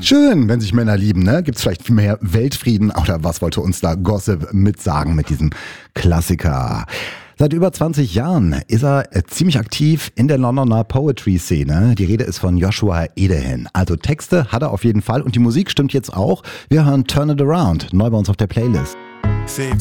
Schön, wenn sich Männer lieben, ne? Gibt's vielleicht mehr Weltfrieden oder was wollte uns da Gossip mitsagen mit diesem Klassiker? Seit über 20 Jahren ist er ziemlich aktiv in der Londoner Poetry-Szene. Die Rede ist von Joshua Edehin. Also Texte hat er auf jeden Fall und die Musik stimmt jetzt auch. Wir hören Turn It Around, neu bei uns auf der Playlist. Saved